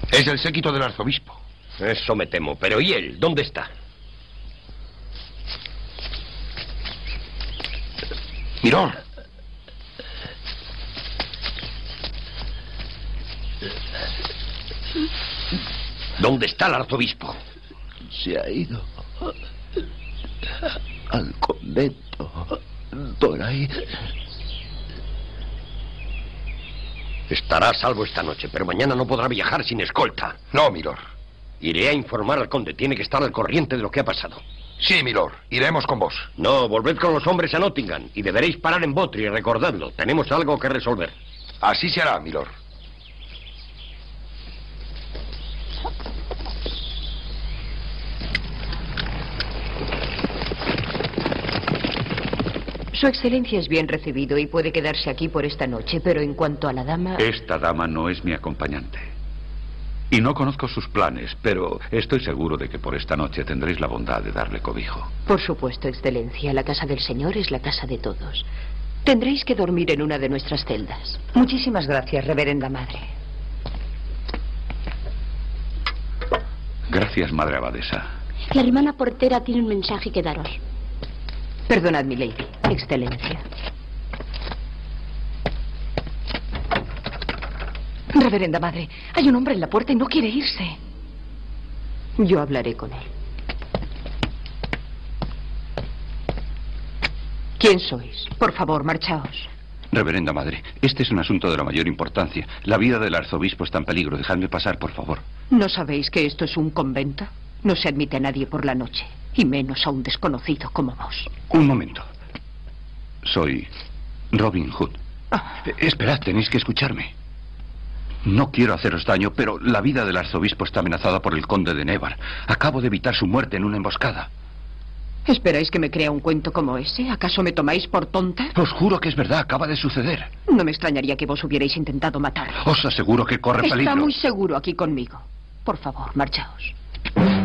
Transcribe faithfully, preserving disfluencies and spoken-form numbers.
Es el séquito del arzobispo. Eso me temo. Pero ¿y él? ¿Dónde está? Mirón. ¿Dónde está el arzobispo? Se ha ido al convento. Por ahí. Estará a salvo esta noche, pero mañana no podrá viajar sin escolta. No, milord. Iré a informar al conde. Tiene que estar al corriente de lo que ha pasado. Sí, milord. Iremos con vos. No, volved con los hombres a Nottingham. Y deberéis parar en Botry, recordadlo. Tenemos algo que resolver. Así se hará, milord. Su excelencia es bien recibido y puede quedarse aquí por esta noche, pero en cuanto a la dama... Esta dama no es mi acompañante. Y no conozco sus planes, pero estoy seguro de que por esta noche tendréis la bondad de darle cobijo. Por supuesto, excelencia. La casa del señor es la casa de todos. Tendréis que dormir en una de nuestras celdas. Muchísimas gracias, reverenda madre. Gracias, madre abadesa. La hermana portera tiene un mensaje que daros. Perdonad, mi lady. Excelencia. Reverenda madre, hay un hombre en la puerta y no quiere irse. Yo hablaré con él. ¿Quién sois? Por favor, marchaos. Reverenda madre, este es un asunto de la mayor importancia. La vida del arzobispo está en peligro. Dejadme pasar, por favor. ¿No sabéis que esto es un convento? No se admite a nadie por la noche, y menos a un desconocido como vos. Un momento. Soy Robin Hood. Ah. Eh, esperad, tenéis que escucharme. No quiero haceros daño, pero la vida del arzobispo está amenazada por el conde de Nevar. Acabo de evitar su muerte en una emboscada. ¿Esperáis que me crea un cuento como ese? ¿Acaso me tomáis por tonta? Os juro que es verdad, acaba de suceder. No me extrañaría que vos hubierais intentado matarlo. Os aseguro que corre peligro. Está muy seguro aquí conmigo. Por favor, marchaos.